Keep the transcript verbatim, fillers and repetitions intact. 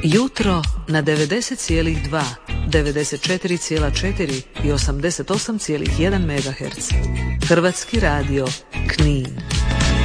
Jutro na devedeset zarez dva, devedeset četiri zarez četiri i osamdeset osam zarez jedan megaherca. Hrvatski radio Knin.